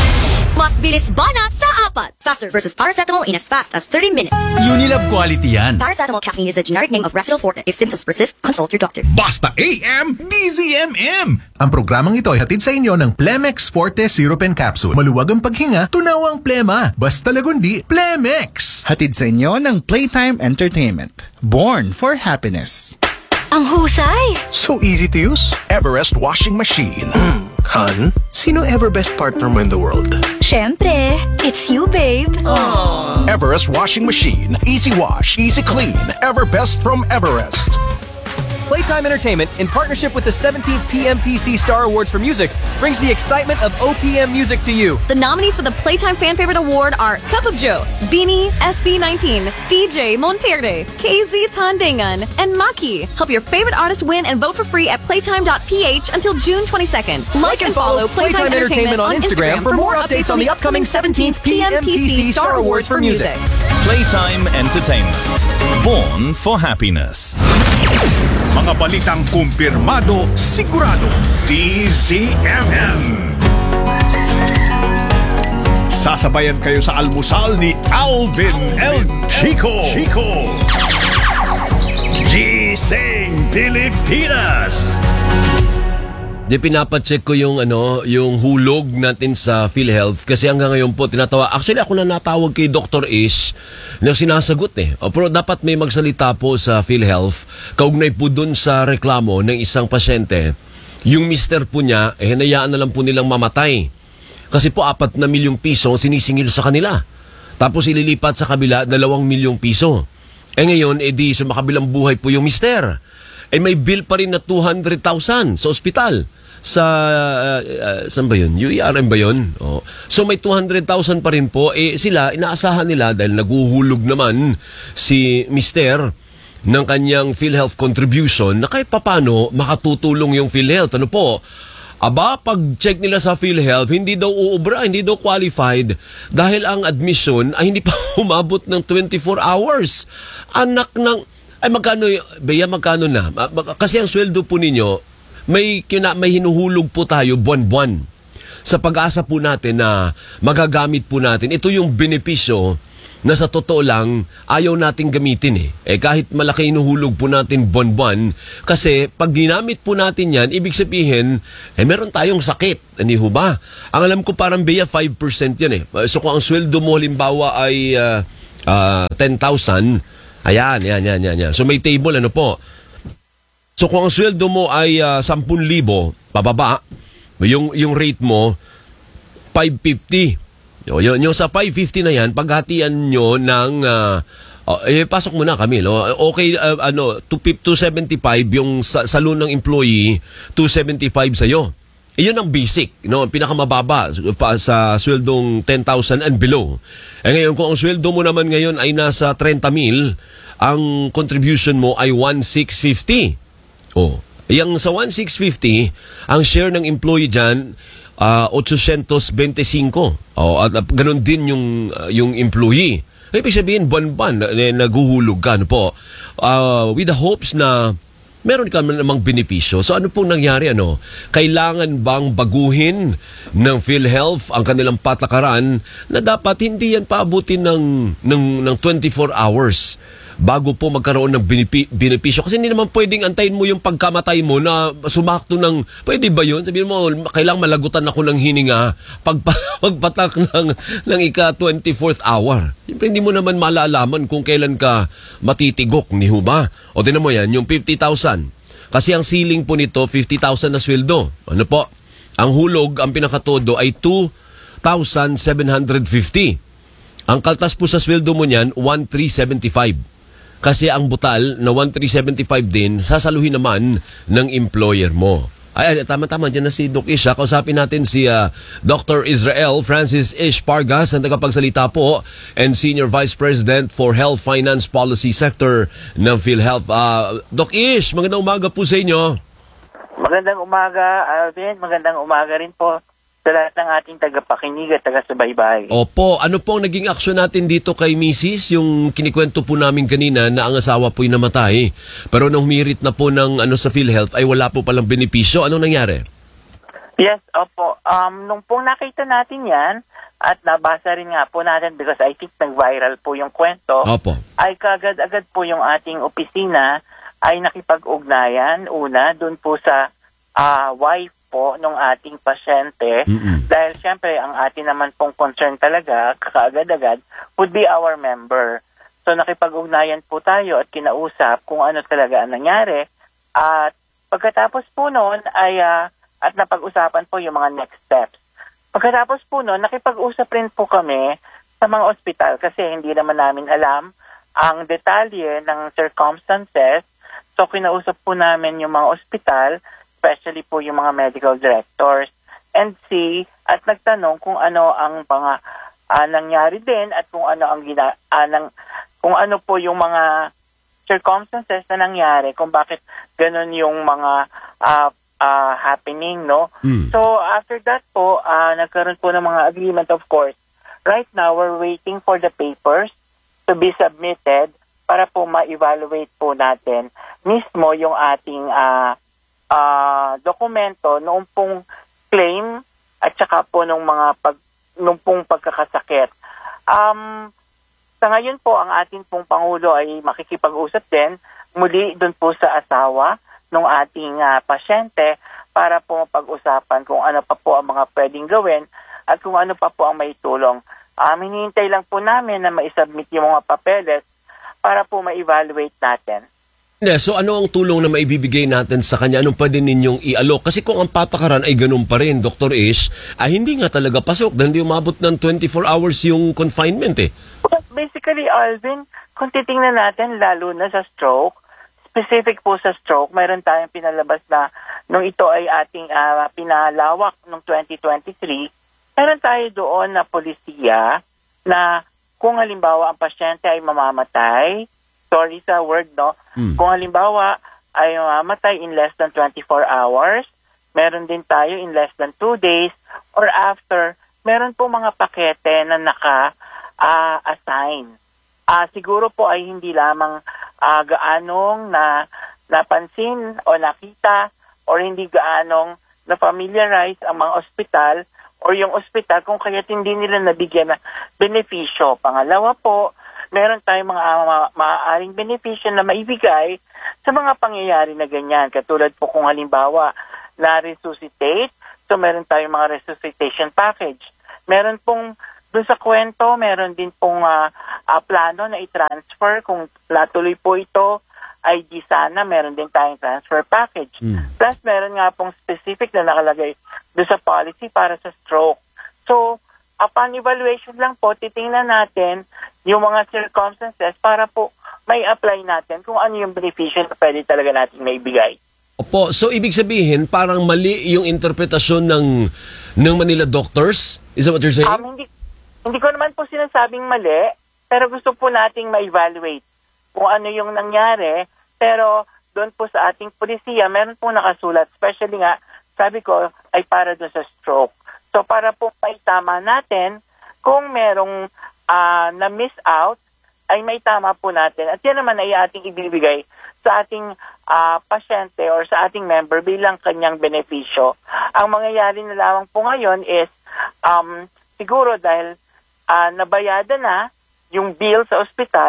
Mas bilis banat sa 4. Faster versus paracetamol in as fast as 30 minutes. Unilab quality yan. Paracetamol caffeine is the generic name of Rexino Forte. If symptoms persist, consult your doctor. Basta AM, DZMM. Ang programang ito ay hatid sa inyo ng Plemex Forte Syrup and Capsule. Maluwag ang paghinga, tunawang plema. Basta lagundi, Plemex. Hatid sa inyo ng Playtime Entertainment. Born for happiness. Ang husay! So easy to use. Everest washing machine. Han, sino ever best partner mo in the world? Siyempre, it's you, babe. Everest washing machine. Easy wash, easy clean. Everbest from Everest. Playtime Entertainment, in partnership with the 17th PMPC Star Awards for Music, brings the excitement of OPM music to you. The nominees for the Playtime Fan Favorite Award are Cup of Joe, Beanie, SB19, DJ Monterde, KZ Tandangan, and Maki. Help your favorite artist win and vote for free at playtime.ph until June 22nd. Like and follow Playtime Entertainment on Instagram for more updates on the upcoming 17th PMPC Star Awards for Music. Playtime Entertainment. Born for happiness. Mga balitang kumpirmado, sigurado, DZMM. Sasabayan kayo sa almusal ni Alvin El Chico. Gising Pilipinas. Di pinapacheck ko yung yung hulog natin sa PhilHealth kasi hanggang ngayon po tinatawa. Actually ako na natawag kay Dr. Ish na sinasagot pero dapat may magsalita po sa PhilHealth kaugnay po dun sa reklamo ng isang pasyente. Yung mister po niya, hinayaan na lang po nilang mamatay. Kasi po 4 na milyong piso sinisingil sa kanila. Tapos ililipat sa kabila 2 milyong piso. Ngayon, di sumakabilang buhay po yung mister. May bill pa rin na 200,000 sa ospital. Saan ba yun? UERM ba yun? So may 200,000 pa rin po. Sila, inaasahan nila dahil naguhulog naman si mister ng kanyang PhilHealth contribution na kahit papano makatutulong yung PhilHealth. Ano po? Pag-check nila sa PhilHealth, hindi daw uubra, hindi daw qualified dahil ang admission ay hindi pa umabot ng 24 hours. Anak ng... magkano na? Kasi ang sweldo po ninyo, may hinuhulog po tayo buwan-buwan. Sa pag-asa po natin na magagamit po natin. Ito yung benepisyo na sa totoo lang ayaw nating gamitin kahit malaki hinuhulog po natin buwan-buwan. Kasi pag ginamit po natin yan, ibig sabihin, meron tayong sakit. Hindi ho ba? Ang alam ko parang 5% yan So kung ang sweldo mo halimbawa ay 10,000, ayan. So may table po. So kung ang sweldo mo ay 10,000 pababa, yung rate mo 550. Yung sa 550 na yan, paghatian nyo ng pasok muna kami, okay, 275 yung salon ng employee, 275 sa'yo. Iyon ang basic, ang pinakamababa sa sweldong 10,000 and below. Ngayon, kung ang sweldo mo naman ngayon ay nasa 30,000, ang contribution mo ay 1,650. Yung sa 1,650, ang share ng employee dyan, 825. At ganun din yung employee. Ibig sabihin, buwan-buwan, naguhulog ka, with the hopes na meron ka namang benepisyo. So ano pong nangyari? Kailangan bang baguhin ng PhilHealth ang kanilang patakaran na dapat hindi yan paabutin ng 24 hours? bago po magkaroon ng benepisyo. Kasi hindi naman pwedeng antayin mo yung pagkamatay mo na sumakto ng, pwede ba yun? Sabihin mo, kailangang malagutan ako ng hininga pagpatak ng ika-24th hour. Siyempre, hindi mo naman malalaman kung kailan ka matitigok, ni ba? O tinan mo yan, yung 50,000. Kasi ang ceiling po nito, 50,000 na sweldo. Ano po? Ang hulog, ang pinakatodo ay 2,750. Ang kaltas po sa sweldo mo niyan, 1,375. Kasi ang butal na 1,375 din, sasaluhin naman ng employer mo. Ay, tama-tama, dyan na si Doc Ish. Kausapin natin si Dr. Israel Francis Ish Pargas, ang tagapagsalita po and Senior Vice President for Health Finance Policy Sector ng PhilHealth. Doc Ish, magandang umaga po sa inyo. Magandang umaga, Alvin. Magandang umaga rin po sa lahat ng ating tagapakinig at taga-subaybay. Opo, ano po ang naging aksyon natin dito kay Mrs.? Yung kinikwento po namin kanina na ang asawa po'y namatay. Pero nung humirit na po ng sa PhilHealth ay wala po palang benepisyo. Anong nangyari? Yes, opo. Nung pong nakita natin yan at nabasa rin nga po natin because I think nag-viral po yung kwento, opo, ay kagad-agad po yung ating opisina ay nakipag-ugnayan una dun po sa wife po nung ating pasyente dahil syempre ang atin naman pong concern talaga kaagad-agad would be our member. So nakipag-ugnayan po tayo at kinausap kung ano talaga ang nangyari at pagkatapos po noon ay at napag-usapan po yung mga next steps. Pagkatapos po noon nakipag-usap rin po kami sa mga ospital kasi hindi naman namin alam ang detalye ng circumstances. So kinausap po namin yung mga ospital, especially po yung mga medical directors, and at nagtanong kung ano ang mga nangyari din at kung ano ang kung ano po yung mga circumstances na nangyari, kung bakit ganun yung mga happening, no? So after that po, nagkaroon po ng mga agreement, of course. Right now, we're waiting for the papers to be submitted para po ma-evaluate po natin mismo yung ating dokumento noong pong claim at saka po nung pong pagkakasakit. Sa ngayon po, ang ating pong Pangulo ay makikipag-usap din muli doon po sa asawa ng ating pasyente para po pag-usapan kung ano pa po ang mga pwedeng gawin at kung ano pa po ang maitulong. Hinihintay lang po namin na ma-submit yung mga papeles para po ma-evaluate natin. So ano ang tulong na maibibigay natin sa kanya? Anong pwede ninyong i-alok? Kasi kung ang patakaran ay ganun pa rin, Dr. Ish, hindi nga talaga pasok dahil hindi umabot ng 24 hours yung confinement eh. Basically, Alvin, kung titingnan natin lalo na sa stroke, specific po sa stroke, mayroon tayong pinalabas na nung ito ay ating pinalawak nung 2023, mayroon tayo doon na polisiya na kung halimbawa ang pasyente ay mamamatay, sorry sa word, no? Kung halimbawa ay mamatay in less than 24 hours, meron din tayo in less than 2 days, or after, meron po mga pakete na naka-assign. Siguro po ay hindi lamang gaanong napansin o nakita or hindi gaanong na-familiarize ang mga ospital or yung ospital kung kaya't hindi nila nabigyan na benepisyo. Pangalawa po, meron tayong mga maaaring benepisyo na maibigay sa mga pangyayari na ganyan. Katulad po kung halimbawa na-resuscitate, so meron tayong mga resuscitation package. Meron pong, doon sa kwento, meron din pong plano na i-transfer. Kung natuloy po ito, ay di sana, meron din tayong transfer package. Plus, meron nga pong specific na nakalagay doon sa policy para sa stroke. So, upon evaluation lang po, titingnan natin yung mga circumstances para po may apply natin kung ano yung beneficyo na pwede talaga natin maibigay. Opo, so ibig sabihin parang mali yung interpretasyon ng Manila doctors? Is that what you're saying? Hindi ko naman po sinasabing mali, pero gusto po nating ma-evaluate kung ano yung nangyari. Pero doon po sa ating polisiya, meron po nakasulat, especially nga, sabi ko, ay para doon sa stroke. So para po maitama natin kung merong na-miss out, ay may tama po natin. At yan naman ay ating ibibigay sa ating pasyente or sa ating member bilang kanyang benepisyo. Ang mangyayari na lamang po ngayon is siguro dahil nabayada na yung bill sa ospital,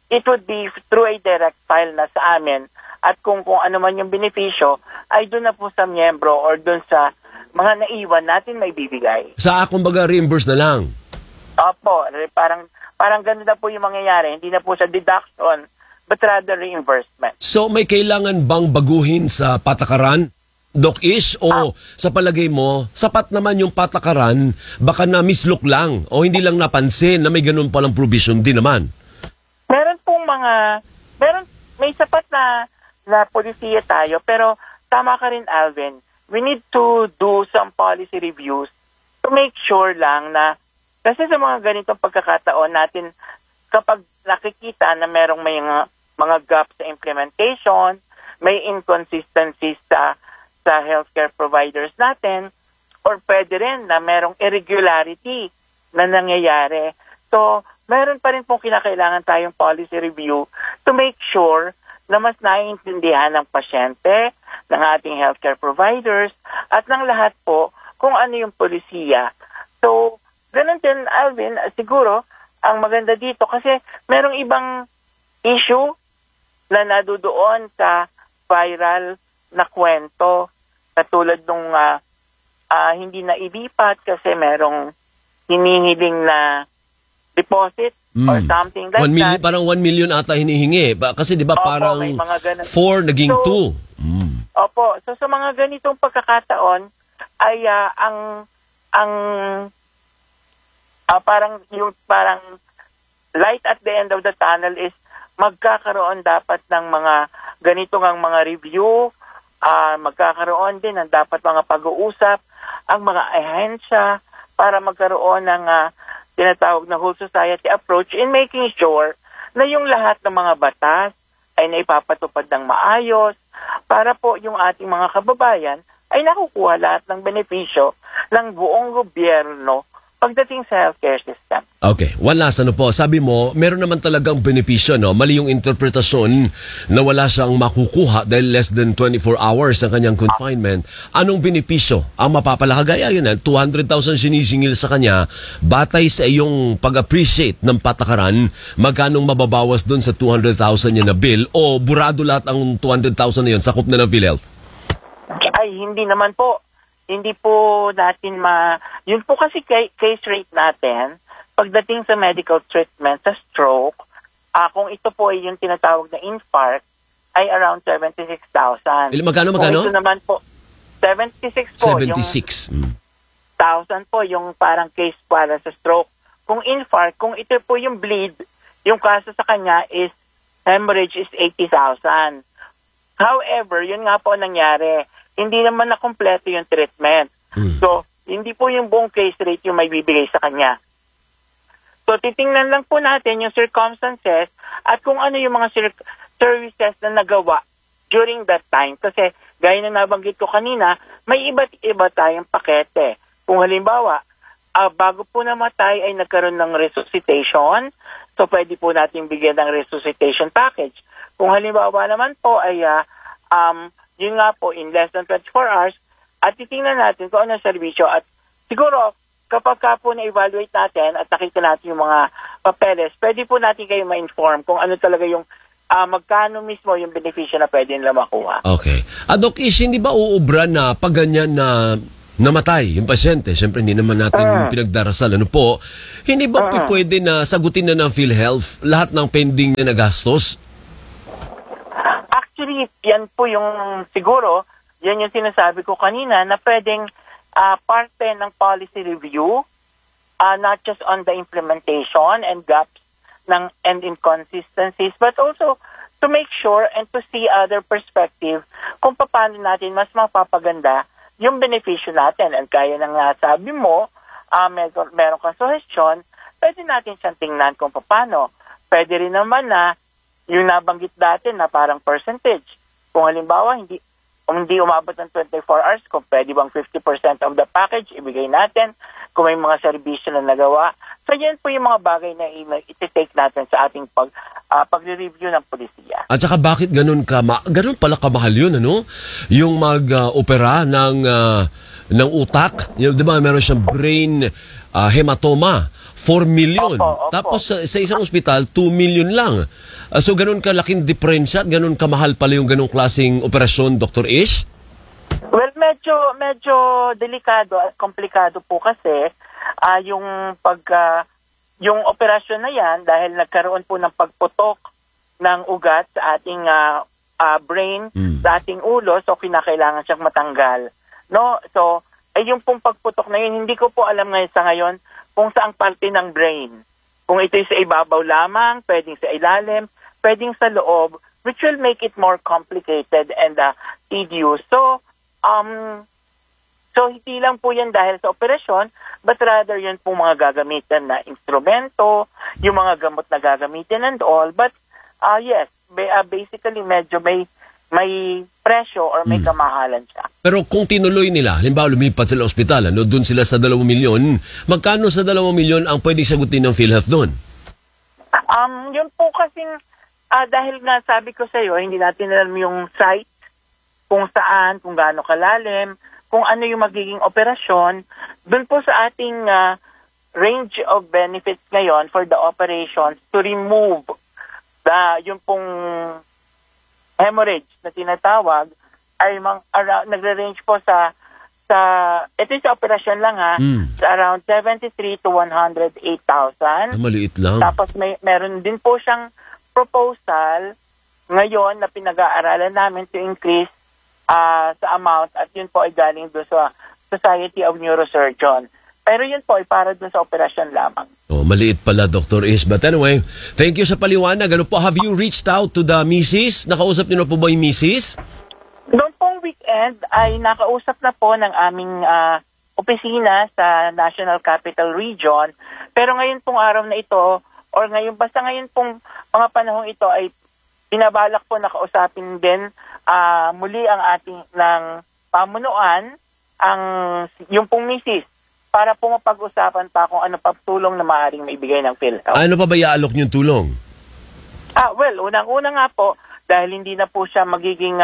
it would be through a direct file na sa amin. At kung ano man yung benepisyo, ay doon na po sa miyembro or doon sa mga naiwan natin may bibigay. Kumbaga reimburse na lang. Opo, parang ganun na po yung mangyayari. Hindi na po sa deduction, but rather reimbursement. So may kailangan bang baguhin sa patakaran, Doc Ish? O sa palagay mo, sapat naman yung patakaran, baka na mislook lang o hindi lang napansin na may ganun palang provision din naman? Meron pong may sapat na polisiya tayo, pero tama ka rin, Alvin. We need to do some policy reviews to make sure lang na, kasi sa mga ganitong pagkakataon natin, kapag nakikita na merong may mga gaps sa implementation, may inconsistencies sa healthcare providers natin, or pwede rin na merong irregularity na nangyayari. So, meron pa rin pong kinakailangan tayong policy review to make sure na mas naiintindihan ng pasyente, ng ating healthcare providers, at ng lahat po kung ano yung polisiya. So, ganun din, Alvin, siguro, ang maganda dito kasi merong ibang issue na nadudoon sa viral na kwento, katulad nung hindi na ilipat kasi merong hinihiling na deposit or something like that. Parang 1 million ata hinihingi. Kasi di ba parang 4 naging 2. Opo. So sa mga ganitong pagkakataon ay parang light at the end of the tunnel is magkakaroon dapat ng mga ganitong ang mga review, magkakaroon din ng dapat mga pag-uusap ang mga ahensya para magkaroon ng tinatawag na whole society approach in making sure na yung lahat ng mga batas ay naipapatupad ng maayos para po yung ating mga kababayan ay nakukuha lahat ng benepisyo ng buong gobyerno pagdating sa healthcare system. Okay, one last po. Sabi mo, meron naman talagang benepisyo, no? Mali yung interpretasyon na wala siyang makukuha dahil less than 24 hours ang kanyang confinement. Anong benepisyo ang mapapalahagaya? Yan, 200,000 sinisingil sa kanya. Batay sa iyong pag-appreciate ng patakaran, magkanong mababawas doon sa 200,000 niya na bill o burado lahat ang 200,000 na yun, sakop na ng PhilHealth? Ay, hindi naman po. Hindi po natin yun po kasi case rate natin, pagdating sa medical treatment, sa stroke, kung ito po ay yung tinatawag na infarct, ay around 76,000. Magkano? Ito naman po, 76 po. 76. Yung 1,000 po yung parang case para sa stroke. Kung infarct, kung ito po yung bleed, yung kaso sa kanya is hemorrhage is 80,000. However, yun nga po nangyari. Hindi naman na kompleto yung treatment. So, hindi po yung buong case rate yung may bibigay sa kanya. So, titingnan lang po natin yung circumstances at kung ano yung mga services na nagawa during that time. Kasi, gaya na nabanggit ko kanina, may iba't iba tayong pakete. Kung halimbawa, bago po namatay ay nagkaroon ng resuscitation, so pwede po natin bigyan ng resuscitation package. Kung halimbawa naman po ay yun nga po, in less than 24 hours, at titingnan natin kung anong serbisyo. At siguro, kapag ka po na-evaluate natin at nakita natin yung mga papeles, pwede po natin kayo ma-inform kung ano talaga yung magkano mismo yung beneficyo na pwede nila makuha. Okay. Doc Ish, hindi ba uubra na pag ganyan na namatay yung pasyente? Siyempre, hindi naman natin pinagdarasal. Ano po? Hindi ba pwede na sagutin na ng PhilHealth lahat ng pending na nagastos? Actually, yan po yung siguro, yan yung sinasabi ko kanina na pwedeng parte ng policy review, not just on the implementation and gaps and inconsistencies, but also to make sure and to see other perspective kung paano natin mas mapapaganda yung beneficyo natin. And kaya nang sabi mo, meron kang suggestion, pwede natin siyang tingnan kung paano. Pwede rin naman na yung nabanggit dati na parang percentage. Kung halimbawa, hindi umabot ng 24 hours, kung pwede bang 50% of the package, ibigay natin. Kung may mga serbisyo na nagawa. So, yan po yung mga bagay na iti-take natin sa ating pagre-review ng polisiya. At saka bakit ganun pala kamahal yun, ano? Yung mag-opera ng utak. Yung, di ba, meron siyang brain hematoma. 4 million. Opo. Tapos sa isang ospital, 2 million lang. So ganun kalaking diferensya at ganun kamahal pala yung ganung klaseng operasyon, Dr. Ish? Well, medyo delikado at komplikado po kasi yung yung operasyon na yan dahil nagkaroon po ng pagputok ng ugat sa ating brain, sa ating ulo, so kinakailangan siyang matanggal. No? So, yung pong pagputok na yun, hindi ko po alam ngayon sa ngayon kung saang parte ng brain. Kung ito sa ibabaw lamang, pwedeng sa ilalim, pwedeng sa loob, which will make it more complicated and tedious. So hindi lang po yan dahil sa operasyon, but rather yun po mga gagamitin na instrumento, yung mga gamot na gagamitin and all. But yes, basically medyo may presyo or may kamahalan siya. Pero kung tinuloy nila, halimbawa lumipat sila ospital, doon sila sa 2 milyon, magkano sa 2 milyon ang pwedeng sagutin ng PhilHealth doon? Yun po kasing, dahil nga sabi ko sa iyo, hindi natin alam yung site, kung saan, kung gaano kalalim, kung ano yung magiging operasyon, doon po sa ating range of benefits ngayon for the operations to remove yung pong hemorrhage na tinatawag ay nagre-range po sa ito sa operasyon lang sa around 73 to 108,000. Maliit lang. Tapos meron din po siyang proposal ngayon na pinag-aaralan namin to increase sa amount at yun po ay galing doon sa Society of Neurosurgeons. Pero yun po ay para doon sa operasyon lamang. Maliit pala, Dr. Ish. But anyway, thank you sa paliwanag. Ano po, have you reached out to the Mrs.? Nakausap niyo na po ba yung Mrs.? Noong pong weekend ay nakausap na po ng aming opisina sa National Capital Region. Pero ngayon pong araw na ito, or basta ngayon pong mga panahong ito ay binabalak po nakausapin din muli ang ating ng pamunuan yung pong misis para po mapag-usapan pa kung ano pa tulong na maaaring maibigay ng PhilHealth. Ano pa ba iaalok niyong tulong? Well, unang-una nga po, dahil hindi na po siya magiging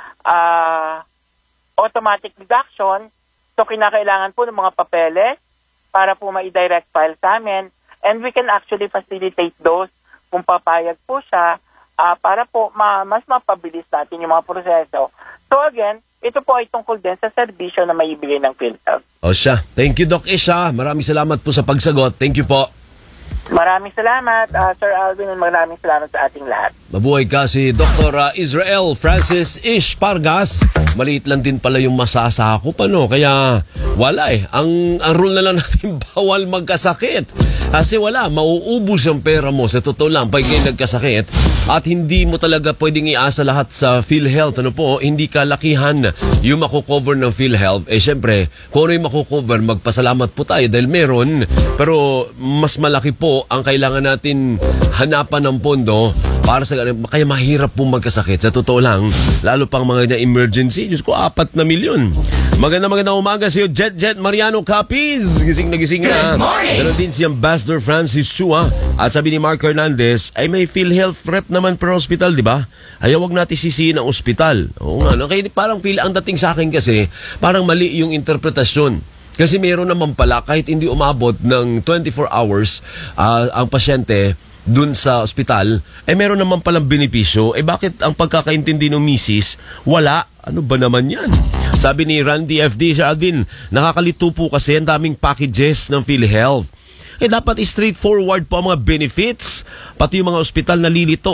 automatic deduction, so kinakailangan po ng mga papeles para po ma-direct file sa amin, and we can actually facilitate those kung papayag po siya para po mas mapabilis natin yung mga proseso. So again, ito po ay tungkol din sa serbisyo na maibigay ng PhilHealth. Siya. Thank you, Doc Isha. Maraming salamat po sa pagsagot. Thank you po. Maraming salamat, Sir Alvin, and maraming salamat sa ating lahat. Mabuhay ka si Dr. Israel Francis Ish Pargas. Maliit lang din pala yung masasakop, kaya wala Ang rule na lang natin, bawal magkasakit. Kasi wala, mauubos ang pera mo. Sa totoo lang, pag kayo nagkasakit at hindi mo talaga pwedeng iasa lahat sa PhilHealth, hindi kalakihan yung makukover ng PhilHealth. Syempre, kung ano yung makukover, magpasalamat po tayo dahil meron. Pero mas malaki po ang kailangan natin hanapan ng pondo para sa kaya mahirap po magkasakit. Sa totoo lang, lalo pang mga emergency, Diyos ko, 4 na milyon. Magandang umaga sa iyo, Jet Mariano Capiz. Gising na gising na. Ganon din si Ambassador Francis Chua. At sabi ni Mark Hernandez, ay may PhilHealth rep naman per hospital, di ba? Ay wag natin sisihin ang ospital. Oo nga, kaya parang ang dating sa akin kasi, parang mali yung interpretasyon. Kasi meron naman pala, kahit hindi umabot ng 24 hours ang pasyente dun sa ospital, meron naman palang benepisyo. Bakit ang pagkakaintindi ng misis, wala? Ano ba naman yan? Sabi ni Randy FD, Sir Alvin, nakakalito po kasi ang daming packages ng PhilHealth. Dapat straightforward po ang mga benefits. Pati yung mga ospital na lilito.